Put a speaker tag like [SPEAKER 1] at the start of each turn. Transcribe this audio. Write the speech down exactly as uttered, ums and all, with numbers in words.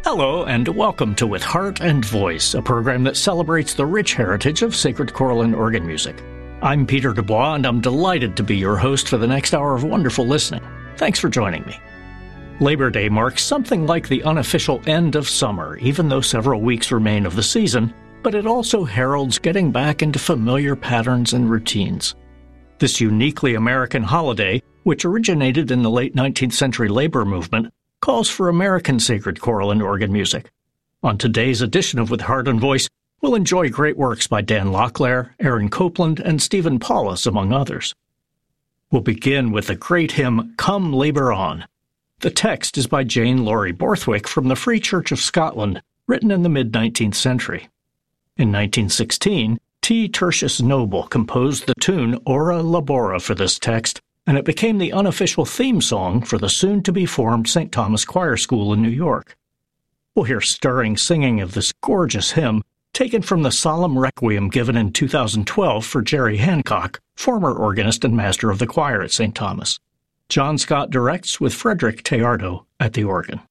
[SPEAKER 1] Hello, and welcome to With Heart and Voice, a program that celebrates the rich heritage of sacred choral and organ music. I'm Peter Dubois, and I'm delighted to be your host for the next hour of wonderful listening. Thanks for joining me. Labor Day marks something like the unofficial end of summer, even though several weeks remain of the season, but it also heralds getting back into familiar patterns and routines. This uniquely American holiday, which originated in the late nineteenth century labor movement, calls for American sacred choral and organ music. On today's edition of With Heart and Voice, we'll enjoy great works by Dan Locklear, Aaron Copland, and Stephen Paulus, among others. We'll begin with the great hymn, Come Labour On. The text is by Jane Laurie Borthwick from the Free Church of Scotland, written in the mid-nineteenth century. In nineteen sixteen, T. Tertius Noble composed the tune Ora Labora for this text, and it became the unofficial theme song for the soon-to-be-formed Saint Thomas Choir School in New York. We'll hear stirring singing of this gorgeous hymn, taken from the solemn requiem given in two thousand twelve for Jerry Hancock, former organist and master of the choir at Saint Thomas. John Scott directs with Frederick Teardo at the organ.